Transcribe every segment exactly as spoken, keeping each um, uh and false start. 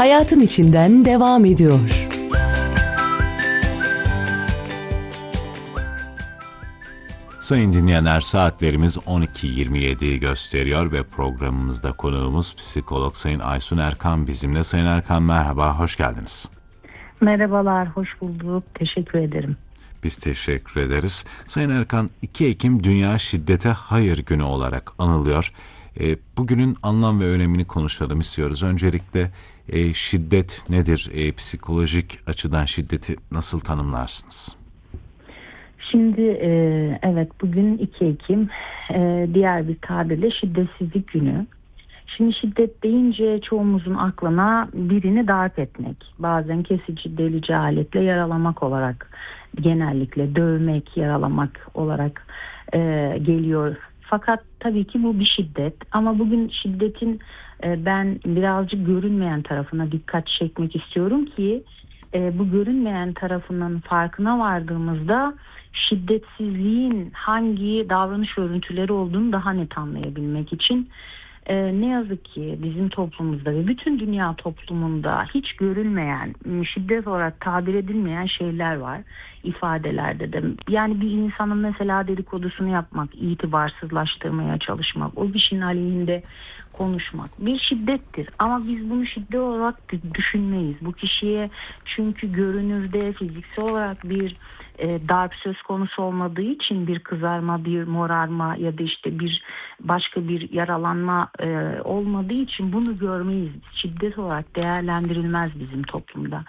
hayatın içinden devam ediyor. Sayın dinleyenler, saatlerimiz on iki yirmi yediyi gösteriyor ve programımızda konuğumuz psikolog Sayın Aysun Erkan bizimle. Sayın Erkan merhaba, hoş geldiniz. Merhabalar, hoş bulduk. Teşekkür ederim. Biz teşekkür ederiz. Sayın Erkan, iki Ekim Dünya Şiddete Hayır Günü olarak anılıyor. E, bugünün anlam ve önemini konuşalım istiyoruz. Öncelikle e, şiddet nedir? E, psikolojik açıdan şiddeti nasıl tanımlarsınız? Şimdi e, evet bugün iki Ekim, e, diğer bir tabirle şiddetsizlik günü. Şimdi şiddet deyince çoğumuzun aklına birini darp etmek, bazen kesici delici aletle yaralamak olarak, genellikle dövmek, yaralamak olarak e, geliyor. Fakat tabii ki bu bir şiddet, ama bugün şiddetin e, ben birazcık görünmeyen tarafına dikkat çekmek istiyorum ki e, bu görünmeyen tarafının farkına vardığımızda şiddetsizliğin hangi davranış örüntüleri olduğunu daha net anlayabilmek için e, ne yazık ki bizim toplumumuzda ve bütün dünya toplumunda hiç görülmeyen, şiddet olarak tabir edilmeyen şeyler var ifadelerde de. Yani bir insanın mesela dedikodusunu yapmak, itibarsızlaştırmaya çalışmak, o kişinin aleyhinde konuşmak bir şiddettir. Ama biz bunu şiddet olarak düşünmeyiz. Bu kişiye çünkü görünürde fiziksel olarak bir e, darp söz konusu olmadığı için bir kızarma, bir morarma ya da işte bir başka bir yaralanma e, olmadığı için bunu görmeyiz. Şiddet olarak değerlendirilmez bizim toplumda.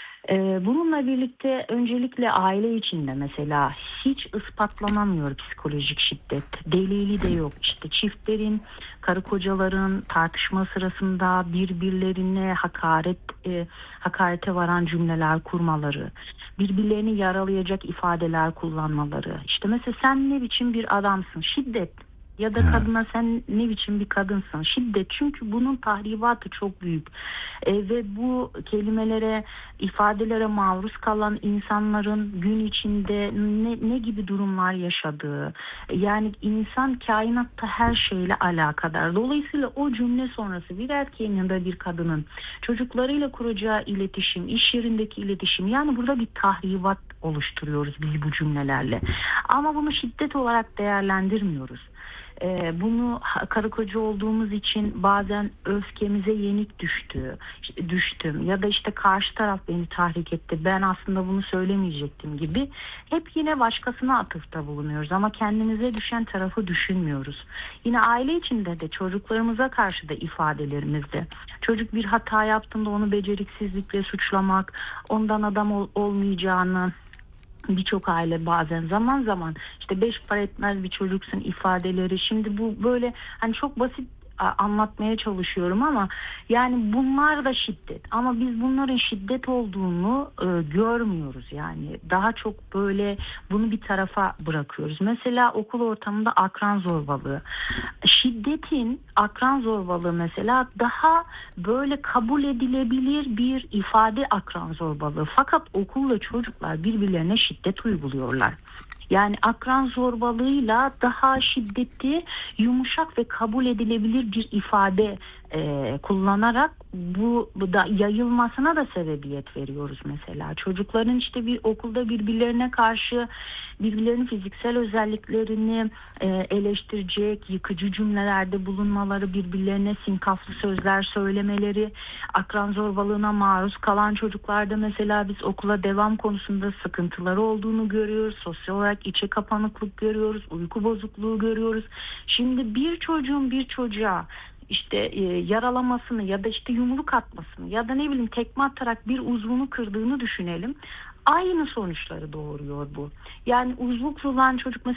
Bununla birlikte öncelikle aile içinde mesela hiç ispatlanamıyor psikolojik şiddet. Delili de yok. İşte çiftlerin, karı kocaların tartışma sırasında birbirlerine hakaret, e, hakarete varan cümleler kurmaları, birbirlerini yaralayacak ifadeler kullanmaları. İşte mesela sen ne biçim bir adamsın? Şiddet. Ya da Evet. kadına sen ne biçim bir kadınsın? Şiddet, çünkü bunun tahribatı çok büyük. E, ve bu kelimelere, ifadelere maruz kalan insanların gün içinde ne, ne gibi durumlar yaşadığı, yani insan kainatta her şeyle alakadar. Dolayısıyla o cümle sonrası bir erkeğin ya da bir kadının çocuklarıyla kuracağı iletişim, iş yerindeki iletişim, yani burada bir tahribat oluşturuyoruz biz bu cümlelerle. Ama bunu şiddet olarak değerlendirmiyoruz. Bunu karı koca olduğumuz için bazen öfkemize yenik düştü, işte düştüm ya da işte karşı taraf beni tahrik etti, ben aslında bunu söylemeyecektim gibi hep yine başkasına atıfta bulunuyoruz ama kendimize düşen tarafı düşünmüyoruz. Yine aile içinde de çocuklarımıza karşı da ifadelerimizde çocuk bir hata yaptığında onu beceriksizlikle suçlamak, ondan adam ol- olmayacağını, birçok aile bazen zaman zaman işte beş para etmez bir çocuksun ifadeleri. Şimdi bu böyle hani çok basit anlatmaya çalışıyorum ama yani bunlar da şiddet, ama biz bunların şiddet olduğunu e, görmüyoruz. Yani daha çok böyle bunu bir tarafa bırakıyoruz. Mesela okul ortamında akran zorbalığı, şiddetin, akran zorbalığı mesela daha böyle kabul edilebilir bir ifade, akran zorbalığı, fakat okulda çocuklar birbirlerine şiddet uyguluyorlar. Yani akran zorbalığıyla daha şiddeti yumuşak ve kabul edilebilir bir ifade e, kullanarak bu, bu da yayılmasına da sebebiyet veriyoruz mesela. Çocukların işte bir okulda birbirlerine karşı birbirlerinin fiziksel özelliklerini e, eleştirecek yıkıcı cümlelerde bulunmaları, birbirlerine sinkaflı sözler söylemeleri, akran zorbalığına maruz kalan çocuklarda mesela biz okula devam konusunda sıkıntıları olduğunu görüyoruz. Sosyal olarak içe kapanıklık görüyoruz, uyku bozukluğu görüyoruz. Şimdi bir çocuğun bir çocuğa işte e, yaralamasını ya da işte yumruk atmasını ya da ne bileyim tekme atarak bir uzvunu kırdığını düşünelim. Aynı sonuçları doğuruyor bu. Yani uzvu kırılan çocuk mesela